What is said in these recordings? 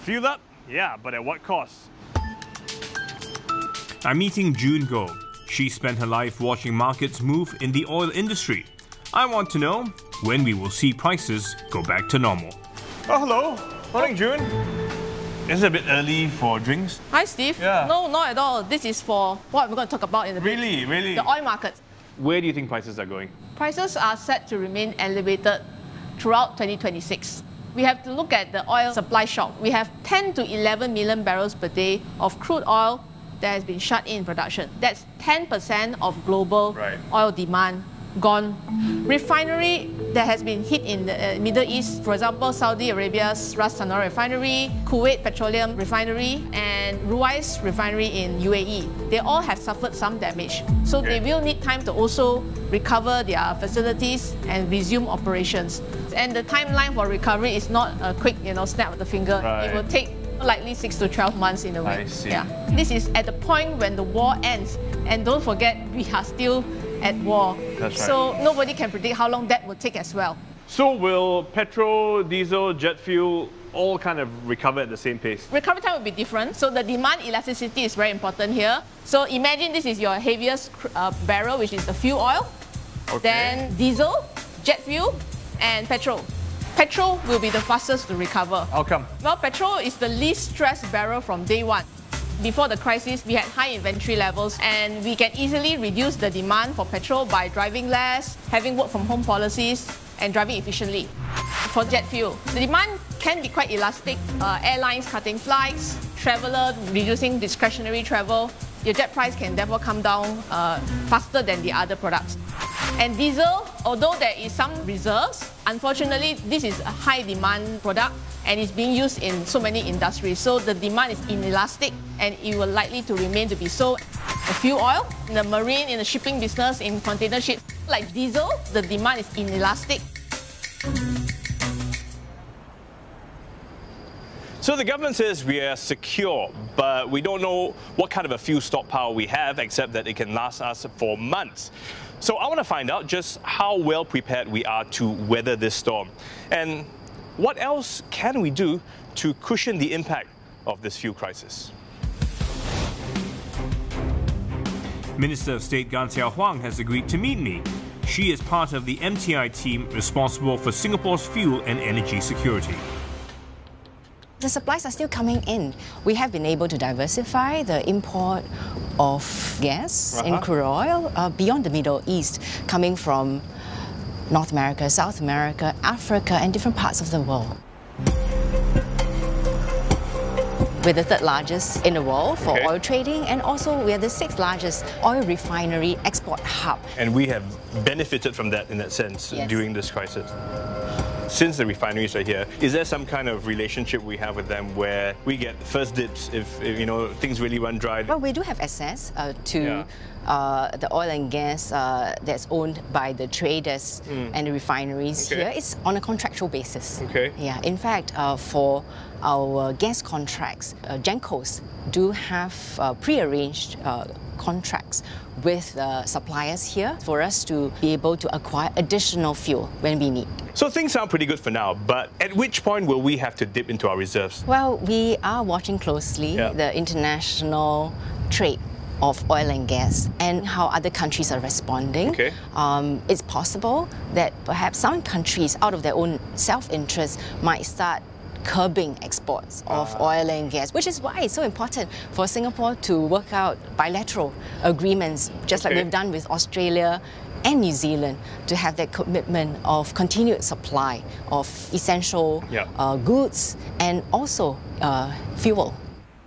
Fuel up? Yeah, but at what cost? I'm meeting June Goh. She spent her life watching markets move in the oil industry. I want to know when we will see prices go back to normal. Oh, hello. Morning, June. Is it a bit early for drinks? Hi, Steve. Yeah. No, not at all. This is for what we're going to talk about in a bit. Really? The oil market. Where do you think prices are going? Prices are set to remain elevated throughout 2026. We have to look at the oil supply shock. We have 10 to 11 million barrels per day of crude oil that has been shut in production. That's 10% of global oil demand gone. Refinery that has been hit in the Middle East, for example, Saudi Arabia's Ras Tanura refinery, Kuwait Petroleum refinery, and Ruwais refinery in UAE. They all have suffered some damage. So they will need time to also recover their facilities and resume operations. And the timeline for recovery is not a quick, snap of the finger. It will take likely 6 to 12 months in a way. I see. Yeah. This is at the point when the war ends. And don't forget, we are still at war. That's right. So nobody can predict how long that will take as well. So will petrol, diesel, jet fuel all kind of recover at the same pace? Recovery time will be different. So the demand elasticity is very important here. So imagine this is your heaviest barrel, which is the fuel oil. Okay. Then diesel, jet fuel, and petrol. Petrol will be the fastest to recover. How come? Well, petrol is the least stressed barrel from day one. Before the crisis, we had high inventory levels, and we can easily reduce the demand for petrol by driving less, having work from home policies, and driving efficiently. For jet fuel, the demand can be quite elastic. Airlines cutting flights, traveller reducing discretionary travel. Your jet price can therefore come down faster than the other products. And diesel, although there is some reserves, unfortunately, this is a high demand product and it's being used in so many industries. So the demand is inelastic and it will likely to remain to be so. The fuel oil, in the marine, in the shipping business, in container ships, like diesel, the demand is inelastic. So the government says we are secure, but we don't know what kind of a fuel stockpile we have, except that it can last us for months. So I want to find out just how well prepared we are to weather this storm. And what else can we do to cushion the impact of this fuel crisis? Minister of State Gan Xiao Huang has agreed to meet me. She is part of the MTI team responsible for Singapore's fuel and energy security. The supplies are still coming in. We have been able to diversify the import of gas in crude oil beyond the Middle East, coming from North America, South America, Africa, and different parts of the world. We're the third largest in the world for oil trading, and also we're the sixth largest oil refinery export hub. And we have benefited from that in that sense during this crisis. Since the refineries are here, is there some kind of relationship we have with them where we get first dibs if things really run dry? Well, we do have access to the oil and gas that's owned by the traders and the refineries here. It's on a contractual basis. Yeah, in fact, for our gas contracts, Gencos do have pre-arranged contracts with suppliers here for us to be able to acquire additional fuel when we need. So things sound pretty good for now, but at which point will we have to dip into our reserves? Well, we are watching closely the international trade of oil and gas and how other countries are responding. It's possible that perhaps some countries, out of their own self-interest, might start curbing exports of oil and gas, which is why it's so important for Singapore to work out bilateral agreements, just like we've done with Australia and New Zealand, to have that commitment of continued supply of essential goods and also fuel.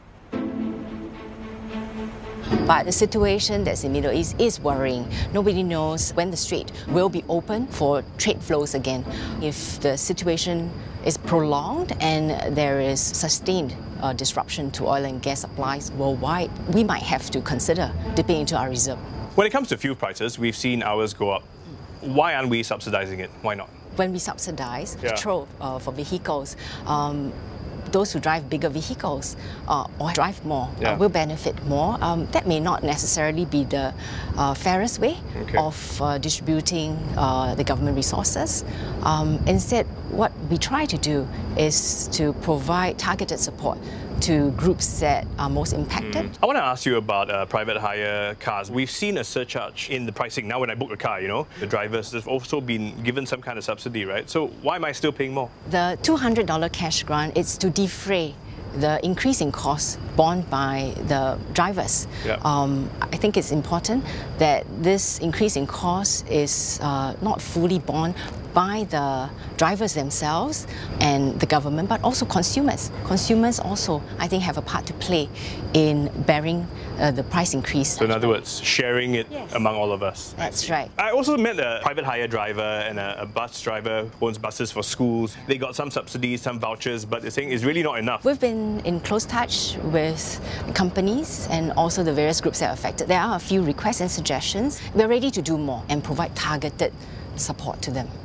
But the situation that's in the Middle East is worrying. Nobody knows when the strait will be open for trade flows again. If the situation is prolonged and there is sustained disruption to oil and gas supplies worldwide, we might have to consider dipping into our reserve. When it comes to fuel prices, we've seen ours go up. Why aren't we subsidizing it? Why not? When we subsidize petrol for vehicles, those who drive bigger vehicles or drive more will benefit more. That may not necessarily be the fairest way of distributing the government resources. Instead, what we try to do is to provide targeted support to groups that are most impacted. I want to ask you about private hire cars. We've seen a surcharge in the pricing. Now when I book a car, the drivers have also been given some kind of subsidy, right? So why am I still paying more? The $200 cash grant is to defray the increase in costs borne by the drivers. Yep. I think it's important that this increase in cost is not fully borne by the drivers themselves and the government, but also consumers. Consumers also, I think, have a part to play in bearing the price increase. So in other words, sharing it among all of us. That's right. I also met a private hire driver and a bus driver who owns buses for schools. They got some subsidies, some vouchers, but they're saying it's really not enough. We've been in close touch with companies and also the various groups that are affected. There are a few requests and suggestions. We're ready to do more and provide targeted support to them.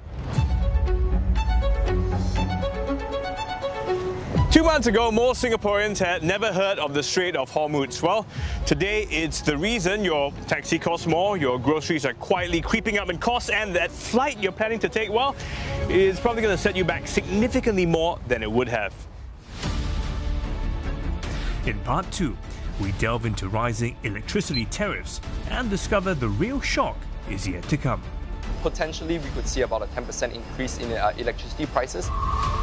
2 months ago, most Singaporeans had never heard of the Strait of Hormuz. Well, today it's the reason your taxi costs more, your groceries are quietly creeping up in cost, and that flight you're planning to take, well, is probably going to set you back significantly more than it would have. In part 2, we delve into rising electricity tariffs and discover the real shock is yet to come. Potentially, we could see about a 10% increase in electricity prices.